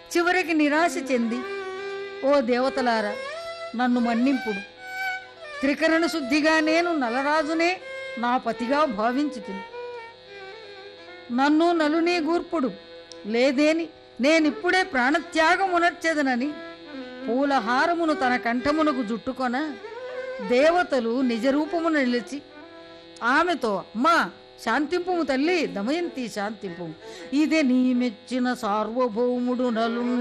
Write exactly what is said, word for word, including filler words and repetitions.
చివరికి నిరాశ చెంది, ఓ దేవతలారా నన్ను మన్నింపుడు. త్రికరణ శుద్ధిగా నేను నలరాజునే నా పతిగా భావించుతుని. నన్ను నలుని గూర్పుడు లేదేని నేనిప్పుడే ప్రాణత్యాగమునర్చెదనని పూలహారమును తన కంఠమునకు జుట్టుకొన దేవతలు నిజరూపమున నిలిచి ఆమెతో, అమ్మా శాంతింపుము తల్లి, దమయంతి శాంతింపుము, ఇదే నీ మెచ్చిన సార్వభౌముడు నలు